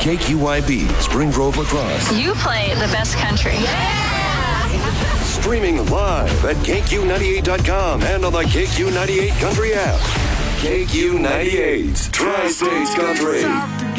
KQYB, Spring Grove, La Crosse. You play the best country. Streaming live at KQ98.com and on the KQ98 Country app. KQ98, Tri-States Country.